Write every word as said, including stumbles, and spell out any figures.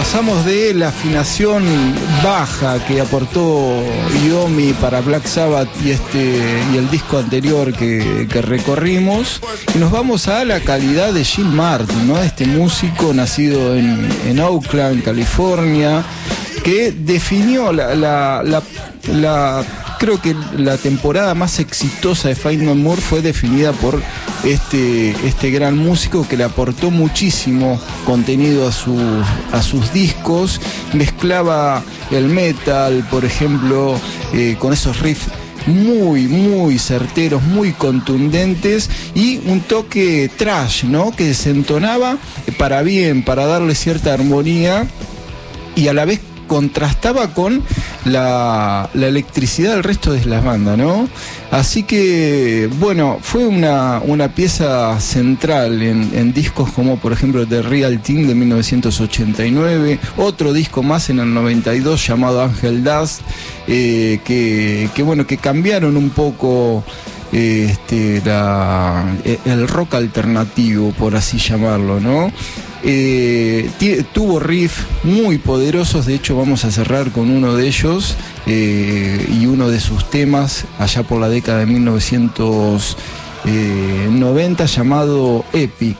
pasamos de la afinación baja que aportó Iommi para Black Sabbath y este y el disco anterior que, que recorrimos, y nos vamos a la calidad de Gene Martin, ¿no? Este músico nacido en, en Oakland, California, que definió la, la, la, la creo que la temporada más exitosa de Faith No More fue definida por este, este gran músico que le aportó muchísimo contenido a, su, a sus discos. Mezclaba el metal, por ejemplo, eh, con esos riffs muy, muy certeros, muy contundentes, y un toque thrash, ¿no? Que desentonaba para bien, para darle cierta armonía, y a la vez contrastaba con la, la electricidad del resto de las bandas, ¿no? Así que, bueno, fue una, una pieza central en, en discos como, por ejemplo, The Real Thing de mil novecientos ochenta y nueve, otro disco más en el noventa y dos llamado Angel Dust, eh, que, que, bueno, que cambiaron un poco eh, este, la, el rock alternativo, por así llamarlo, ¿no? Eh, t- tuvo riffs muy poderosos. De hecho, vamos a cerrar con uno de ellos, eh, y uno de sus temas allá por la década de mil novecientos noventa, llamado Epic.